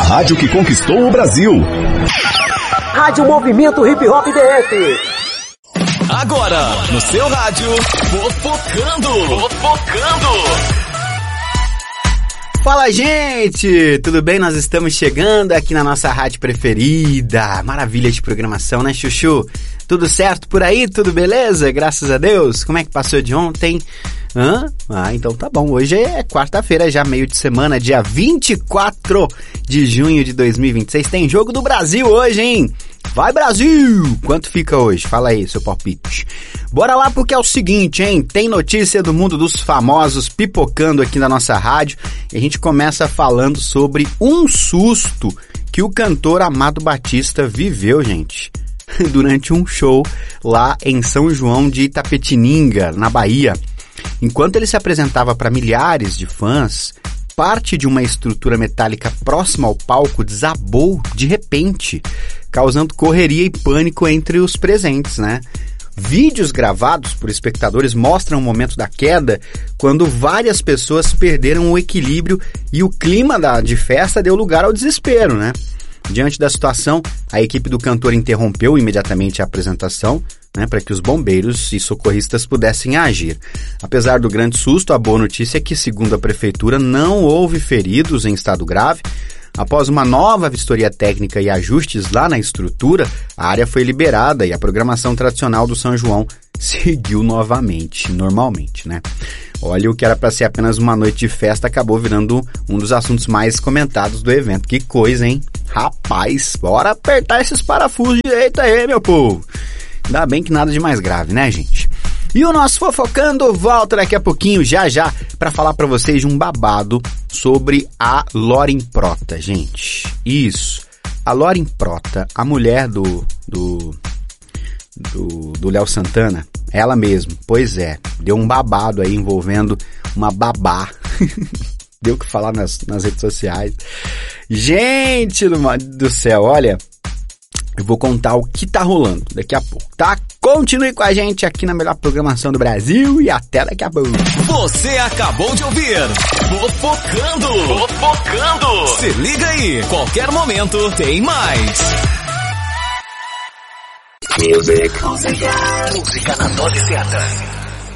rádio que conquistou o Brasil. Rádio Movimento Hip Hop DF. Agora, no seu rádio, Fofocando. Fala, gente! Tudo bem? Nós estamos chegando aqui na nossa rádio preferida. Maravilha de programação, né, Chuchu? Tudo certo por aí? Tudo beleza? Graças a Deus. Como é que passou de ontem? Então tá bom. Hoje é quarta-feira, já meio de semana, dia 24 de junho de 2026. Tem Jogo do Brasil hoje, hein? Vai, Brasil! Quanto fica hoje? Fala aí, seu palpite. Bora lá, porque é o seguinte, hein? Tem notícia do mundo dos famosos pipocando aqui na nossa rádio. E a gente começa falando sobre um susto que o cantor Amado Batista viveu, gente, durante um show lá em São João de Itapetininga, na Bahia. Enquanto ele se apresentava para milhares de fãs, parte de uma estrutura metálica próxima ao palco desabou de repente, causando correria e pânico entre os presentes, né? Vídeos gravados por espectadores mostram o momento da queda, quando várias pessoas perderam o equilíbrio e o clima de festa deu lugar ao desespero, né? Diante da situação, a equipe do cantor interrompeu imediatamente a apresentação, né, para que os bombeiros e socorristas pudessem agir. Apesar do grande susto, a boa notícia é que, segundo a prefeitura, não houve feridos em estado grave. Após uma nova vistoria técnica e ajustes lá na estrutura, a área foi liberada e a programação tradicional do São João seguiu novamente, normalmente, né? Olha, o que era para ser apenas uma noite de festa acabou virando um dos assuntos mais comentados do evento. Que coisa, hein? Rapaz, bora apertar esses parafusos direito aí, meu povo. Ainda bem que nada de mais grave, né, gente? E o nosso Fofocando volta daqui a pouquinho, já, para falar para vocês de um babado sobre a Loren Prota, gente. Isso, a Loren Prota, a mulher do Léo Santana, ela mesma, pois é, deu um babado aí envolvendo uma babá. Deu o que falar nas redes sociais. Gente do céu, olha, eu vou contar o que tá rolando daqui a pouco, tá? Continue com a gente aqui na melhor programação do Brasil e até daqui a pouco. Você acabou de ouvir Fofocando. Se liga aí, qualquer momento tem mais. Música na dose certa.